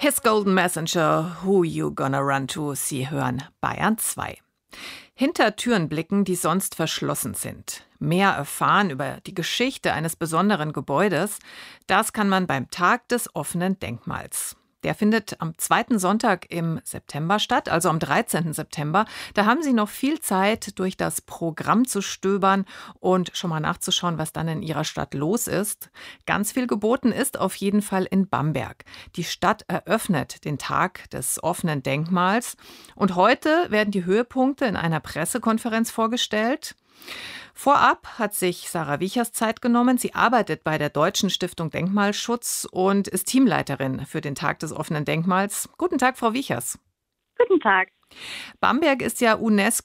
His Golden Messenger, Who You Gonna Run To? Sie hören Bayern 2. Hinter Türen blicken, die sonst verschlossen sind. Mehr erfahren über die Geschichte eines besonderen Gebäudes, das kann man beim Tag des offenen Denkmals. Der findet am zweiten Sonntag im September statt, also am 13. September. Da haben Sie noch viel Zeit, durch das Programm zu stöbern und schon mal nachzuschauen, was dann in Ihrer Stadt los ist. Ganz viel geboten ist auf jeden Fall in Bamberg. Die Stadt eröffnet den Tag des offenen Denkmals. Und heute werden die Höhepunkte in einer Pressekonferenz vorgestellt. Vorab hat sich Sarah Wiechers Zeit genommen. Sie arbeitet bei der Deutschen Stiftung Denkmalschutz und ist Teamleiterin für den Tag des offenen Denkmals. Guten Tag, Frau Wiechers. Guten Tag. Bamberg ist ja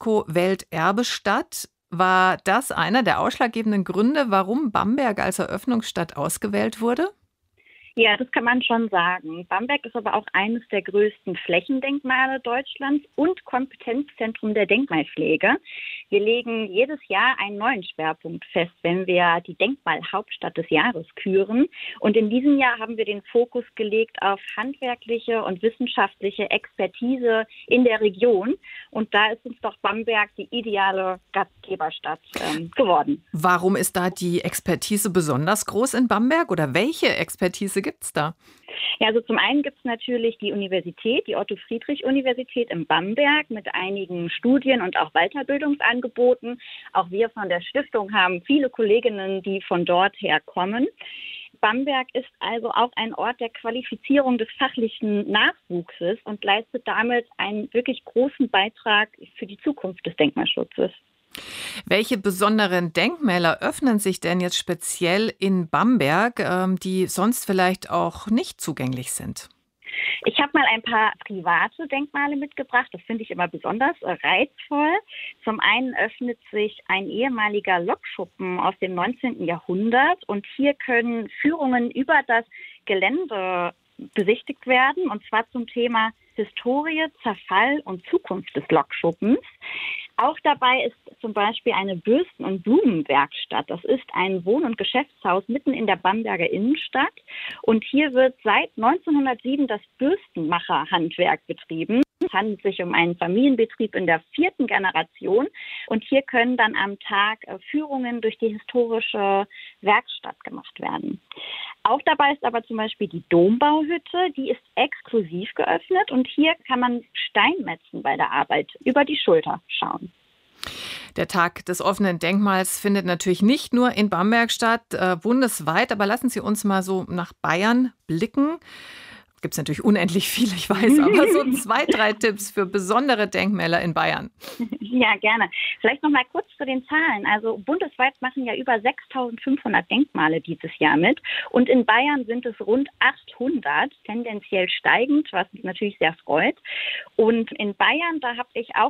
UNESCO-Welterbestadt. War das einer der ausschlaggebenden Gründe, warum Bamberg als Eröffnungsstadt ausgewählt wurde? Ja, das kann man schon sagen. Bamberg ist aber auch eines der größten Flächendenkmale Deutschlands und Kompetenzzentrum der Denkmalpflege. Wir legen jedes Jahr einen neuen Schwerpunkt fest, wenn wir die Denkmalhauptstadt des Jahres küren. Und in diesem Jahr haben wir den Fokus gelegt auf handwerkliche und wissenschaftliche Expertise in der Region. Und da ist uns doch Bamberg die ideale Gastgeberstadt geworden. Warum ist da die Expertise besonders groß in Bamberg oder welche Expertise gibt es da? Ja, also zum einen gibt es natürlich die Universität, die Otto-Friedrich-Universität in Bamberg mit einigen Studien- und auch Weiterbildungsangeboten. Auch wir von der Stiftung haben viele Kolleginnen, die von dort her kommen. Bamberg ist also auch ein Ort der Qualifizierung des fachlichen Nachwuchses und leistet damit einen wirklich großen Beitrag für die Zukunft des Denkmalschutzes. Welche besonderen Denkmäler öffnen sich denn jetzt speziell in Bamberg, die sonst vielleicht auch nicht zugänglich sind? Ich habe mal ein paar private Denkmale mitgebracht. Das finde ich immer besonders reizvoll. Zum einen öffnet sich ein ehemaliger Lokschuppen aus dem 19. Jahrhundert. Und hier können Führungen über das Gelände besichtigt werden. Und zwar zum Thema Historie, Zerfall und Zukunft des Lokschuppens. Auch dabei ist zum Beispiel eine Bürsten- und Blumenwerkstatt. Das ist ein Wohn- und Geschäftshaus mitten in der Bamberger Innenstadt. Und hier wird seit 1907 das Bürstenmacherhandwerk betrieben. Es handelt sich um einen Familienbetrieb in der 4. Generation. Und hier können dann am Tag Führungen durch die historische Werkstatt gemacht werden. Auch dabei ist aber zum Beispiel die Dombauhütte. Die ist exklusiv geöffnet. Und hier kann man Steinmetzen bei der Arbeit über die Schulter schauen. Der Tag des offenen Denkmals findet natürlich nicht nur in Bamberg statt, bundesweit. Aber lassen Sie uns mal so nach Bayern blicken. Gibt es natürlich unendlich viele, ich weiß, aber so 2, 3 Tipps für besondere Denkmäler in Bayern. Ja, gerne. Vielleicht noch mal kurz zu den Zahlen. Also bundesweit machen ja über 6.500 Denkmale dieses Jahr mit. Und in Bayern sind es rund 800, tendenziell steigend, was mich natürlich sehr freut. Und in Bayern, da habe ich auch